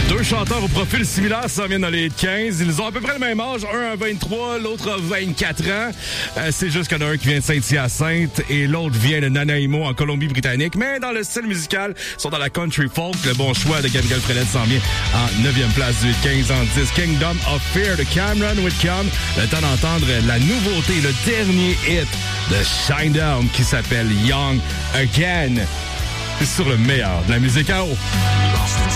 Deux chanteurs au profil similaire s'en viennent dans les 15. Ils ont à peu près le même âge. Un a 23, l'autre a 24 ans. C'est juste qu'il y en a un qui vient de Saint-Hyacinthe et l'autre vient de Nanaimo en Colombie-Britannique. Mais dans le style musical, ils sont dans la country folk. Le bon choix de Gabriel Frenette s'en vient en 9e place du 15 en 10. Kingdom of Fear de Cameron Whitcomb. Le temps d'entendre la nouveauté, le dernier hit de Shinedown qui s'appelle Young Again. C'est sur le meilleur de la musique à eau.